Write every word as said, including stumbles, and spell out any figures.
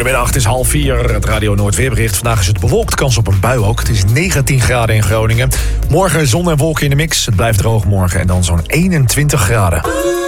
Goedemiddag, het is half vier. Het Radio Noord weerbericht. Vandaag is het bewolkt, kans op een bui ook. Het is negentien graden in Groningen. Morgen zon en wolken in de mix. Het blijft droog morgen en dan zo'n eenentwintig graden.